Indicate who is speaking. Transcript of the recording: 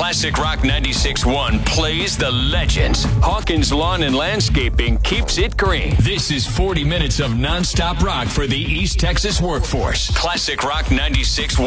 Speaker 1: Classic Rock 96.1 plays the legends. Hawkins Lawn and Landscaping keeps it green. This is 40 minutes of nonstop rock for the East Texas workforce. Classic Rock 96.1.